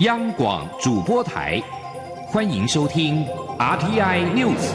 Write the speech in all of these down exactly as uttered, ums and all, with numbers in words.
央广主播台，欢迎收听 R T I News。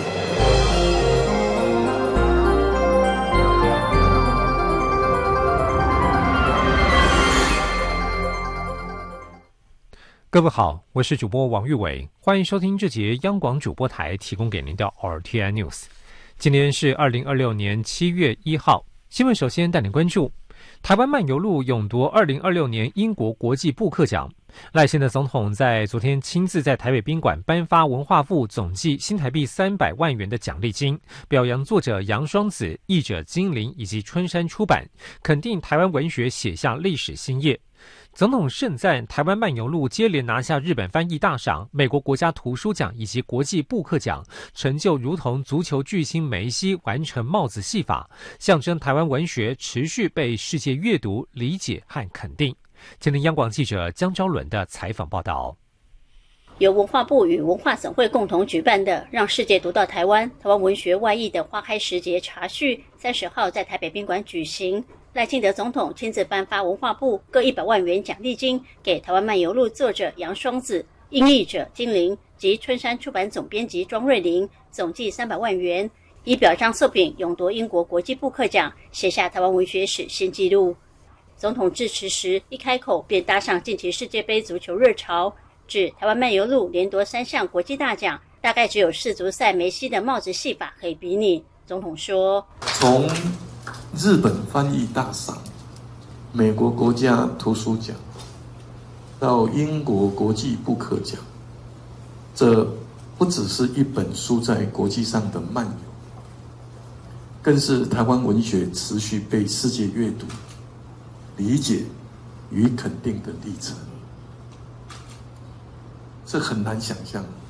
各位好，我是主播王玉伟，欢迎收听这节央广主播台提供给您的 R T I News。今天是二零二六年七月一号，新闻首先带您关注台湾漫游路勇夺二零二六年英国国际布克奖。赖清德总统在昨天亲自在台北宾馆颁发文化部总计新台币三百万元的奖励金，表扬作者杨双子、译者金玲以及春山出版，肯定台湾文学写下历史新页。总统盛赞台湾漫游录接连拿下日本翻译大赏、美国国家图书奖以及国际布克奖，成就如同足球巨星梅西完成帽子戏法，象征台湾文学持续被世界阅读、理解和肯定。今天央广记者江昭伦的采访报道。 由文化部与文化总会共同举办的让世界读到台湾台湾文学外译的花开时节茶叙，三十号在台北宾馆举行。赖清德总统亲自颁发文化部各一百万元奖励金给台湾漫游录作者杨双子、英译者金玲及春山出版总编辑庄瑞玲，总计三百万元，以表彰作品勇夺英国国际布克奖，写下台湾文学史新纪录。总统致辞时一开口便搭上近期世界杯足球热潮，指台湾漫游录连夺三项国际大奖，大概只有世足赛梅西的帽子戏法可以比拟。总统说， 从日本翻译大赏、美国国家图书奖到英国国际布克奖，这不只是一本书在国际上的漫游，更是台湾文学持续被世界阅读、理解与肯定的历程。这很难想象，